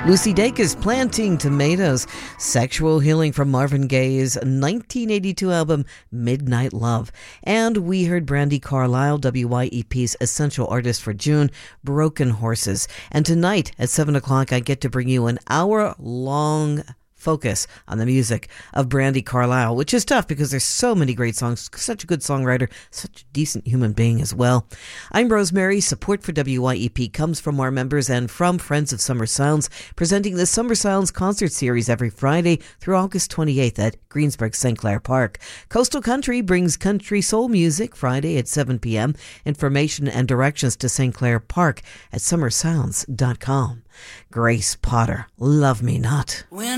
Lucy Dacus, Planting Tomatoes. Sexual Healing from Marvin Gaye's 1982 album Midnight Love. And we heard Brandi Carlile, WYEP's Essential Artist for June, Broken Horses. And tonight at 7 o'clock, I get to bring you an hour-long focus on the music of Brandi Carlile, which is tough because there's so many great songs, such a good songwriter, such a decent human being as well. I'm Rosemary. Support for WYEP comes from our members and from Friends of Summer Sounds, presenting the Summer Sounds concert series every Friday through August 28th at Greensburg St. Clair Park. Coastal Country brings country soul music Friday at 7 p.m. Information and directions to St. Clair Park at summersounds.com. Grace Potter, Love Me Not.